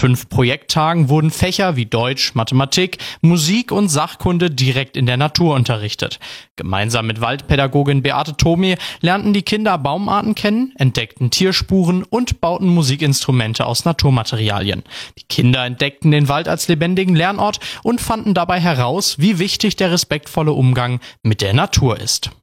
5 Projekttagen wurden Fächer wie Deutsch, Mathematik, Musik und Sachkunde direkt in der Natur unterrichtet. Gemeinsam mit Waldpädagogin Beate Thome lernten die Kinder Baumarten kennen, entdeckten Tierspuren und bauten Musikinstrumente aus Naturmaterialien. Die Kinder entdeckten den Wald als lebendigen Lernort und fanden dabei heraus, wie wichtig der respektvolle Umgang mit der Natur ist.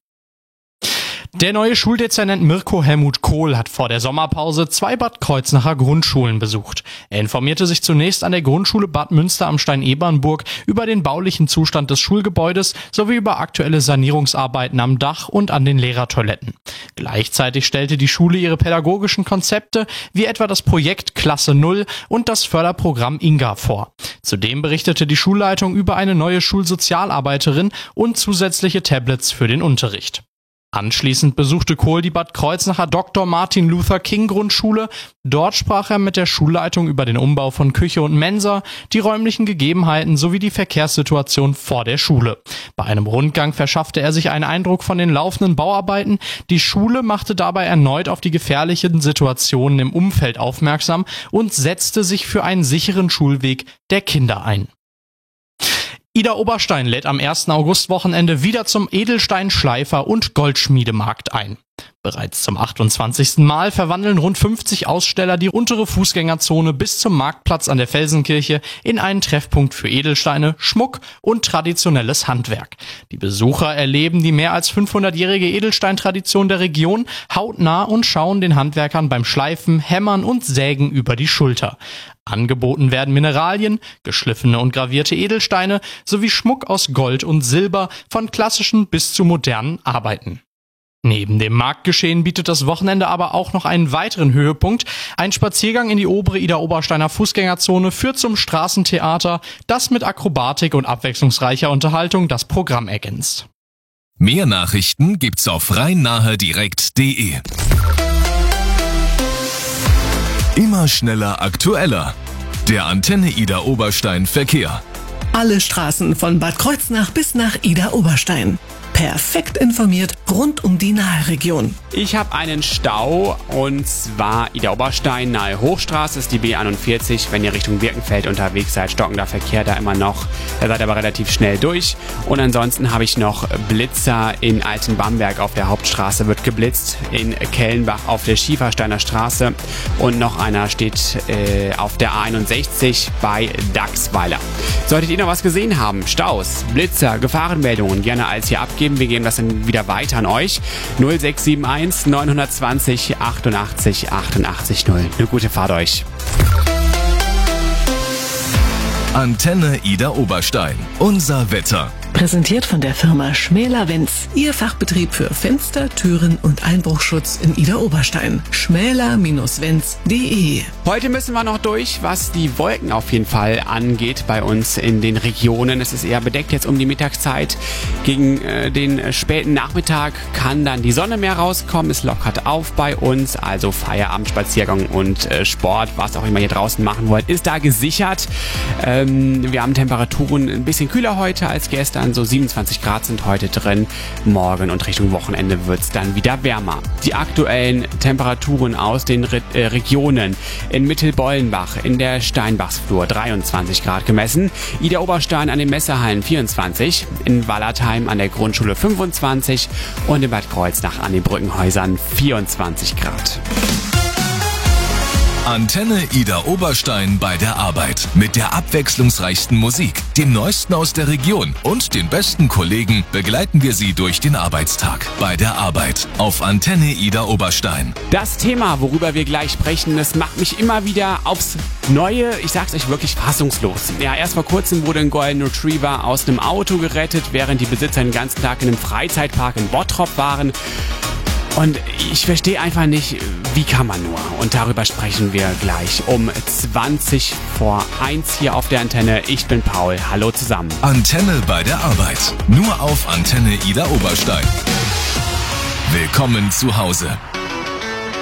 Der neue Schuldezernent Mirko Helmut Kohl hat vor der Sommerpause 2 Bad Kreuznacher Grundschulen besucht. Er informierte sich zunächst an der Grundschule Bad Münster am Stein-Ebernburg über den baulichen Zustand des Schulgebäudes sowie über aktuelle Sanierungsarbeiten am Dach und an den Lehrertoiletten. Gleichzeitig stellte die Schule ihre pädagogischen Konzepte wie etwa das Projekt Klasse 0 und das Förderprogramm INGA vor. Zudem berichtete die Schulleitung über eine neue Schulsozialarbeiterin und zusätzliche Tablets für den Unterricht. Anschließend besuchte Kohl die Bad Kreuznacher Dr. Martin Luther King Grundschule. Dort sprach er mit der Schulleitung über den Umbau von Küche und Mensa, die räumlichen Gegebenheiten sowie die Verkehrssituation vor der Schule. Bei einem Rundgang verschaffte er sich einen Eindruck von den laufenden Bauarbeiten. Die Schule machte dabei erneut auf die gefährlichen Situationen im Umfeld aufmerksam und setzte sich für einen sicheren Schulweg der Kinder ein. Ida Oberstein lädt am 1. August-Wochenende wieder zum Edelsteinschleifer- und Goldschmiedemarkt ein. Bereits zum 28. Mal verwandeln rund 50 Aussteller die untere Fußgängerzone bis zum Marktplatz an der Felsenkirche in einen Treffpunkt für Edelsteine, Schmuck und traditionelles Handwerk. Die Besucher erleben die mehr als 500-jährige Edelsteintradition der Region hautnah und schauen den Handwerkern beim Schleifen, Hämmern und Sägen über die Schulter. Angeboten werden Mineralien, geschliffene und gravierte Edelsteine sowie Schmuck aus Gold und Silber von klassischen bis zu modernen Arbeiten. Neben dem Marktgeschehen bietet das Wochenende aber auch noch einen weiteren Höhepunkt. Ein Spaziergang in die obere Ida-Obersteiner Fußgängerzone führt zum Straßentheater, das mit Akrobatik und abwechslungsreicher Unterhaltung das Programm ergänzt. Mehr Nachrichten gibt's auf rhein-nahe-direkt.de. Immer schneller, aktueller. Der Antenne Ida Oberstein Verkehr. Alle Straßen von Bad Kreuznach bis nach Ida Oberstein. Perfekt informiert rund um die Nahe-Region. Ich habe einen Stau und zwar Ida Oberstein nahe Hochstraße ist die B41. Wenn ihr Richtung Birkenfeld unterwegs seid, stockender Verkehr da immer noch. Da seid ihr aber relativ schnell durch. Und ansonsten habe ich noch Blitzer in Altenbamberg auf der Hauptstraße wird geblitzt. In Kellenbach auf der Schiefersteiner Straße. Und noch einer steht auf der A61 bei Dachsweiler. Solltet ihr noch was gesehen haben, Staus, Blitzer, Gefahrenmeldungen, gerne als hier abgeben. Wir geben das dann wieder weiter an euch. 0671 920 88 88 0. Eine gute Fahrt euch. Antenne Ida Oberstein. Unser Wetter. Präsentiert von der Firma Schmäler-Wenz. Ihr Fachbetrieb für Fenster, Türen und Einbruchschutz in Ida Oberstein. schmäler-wenz.de. Heute müssen wir noch durch, was die Wolken auf jeden Fall angeht bei uns in den Regionen. Es ist eher bedeckt jetzt um die Mittagszeit. Gegen den späten Nachmittag kann dann die Sonne mehr rauskommen. Es lockert auf bei uns. Also Feierabend, Spaziergang und Sport, was auch immer ihr draußen machen wollt, ist da gesichert. Wir haben Temperaturen ein bisschen kühler heute als gestern. So 27 Grad sind heute drin. Morgen und Richtung Wochenende wird es dann wieder wärmer. Die aktuellen Temperaturen aus den Regionen: in Mittelbollenbach in der Steinbachsflur 23 Grad gemessen, Ida Oberstein an den Messerhallen 24, in Wallertheim an der Grundschule 25 und in Bad Kreuznach an den Brückenhäusern 24 Grad. Antenne Ida Oberstein bei der Arbeit. Mit der abwechslungsreichsten Musik, dem Neuesten aus der Region und den besten Kollegen begleiten wir Sie durch den Arbeitstag. Bei der Arbeit auf Antenne Ida Oberstein. Das Thema, worüber wir gleich sprechen, das macht mich immer wieder aufs Neue, ich sag's euch wirklich, fassungslos. Ja, erst vor kurzem wurde ein Golden Retriever aus einem Auto gerettet, während die Besitzer den ganzen Tag in einem Freizeitpark in Bottrop waren. Und ich verstehe einfach nicht, wie kann man nur? Und darüber sprechen wir gleich um 20 vor 1 hier auf der Antenne. Ich bin Paul. Hallo zusammen. Antenne bei der Arbeit. Nur auf Antenne Ida Oberstein. Willkommen zu Hause.